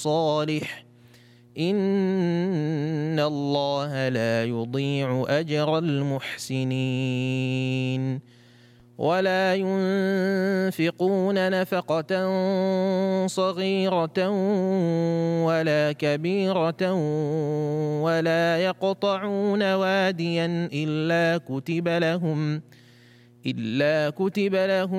صالح إن الله لا يضيع أجر المحسنين ولا ينفقون نفقة صغيرة ولا كبيرة ولا يقطعون واديا إلا كتب لهم